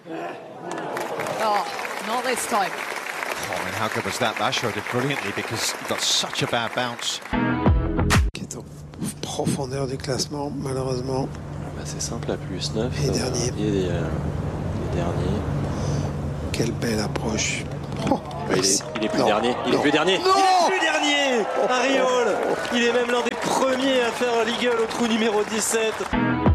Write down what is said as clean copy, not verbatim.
Oh, not this time. Oh, I mean, how good was that? That showed it brilliantly because he got such a bad bounce. Qui est en profondeur du classement, malheureusement. Bah, c'est simple, la plus 9. Et dernier. Et dernier. Quelle belle approche. Oh, bah, il est plus non, dernier. Il est plus dernier. Non, il est plus dernier. Ariol. Il est même l'un des premiers à faire l'eagle au trou numéro 17.